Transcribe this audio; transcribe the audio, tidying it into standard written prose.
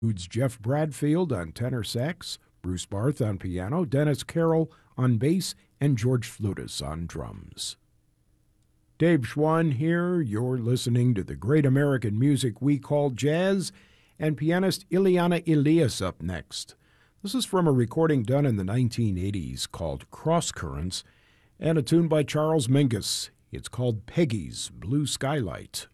Includes Jeff Bradfield on tenor sax, Bruce Barth on piano, Dennis Carroll on bass, and George Flutis on drums. Dave Schwann here. You're listening to the great American music we call jazz, and pianist Ileana Elias up next. This is from a recording done in the 1980s called Cross Currents, and a tune by Charles Mingus. It's called Peggy's Blue Skylight.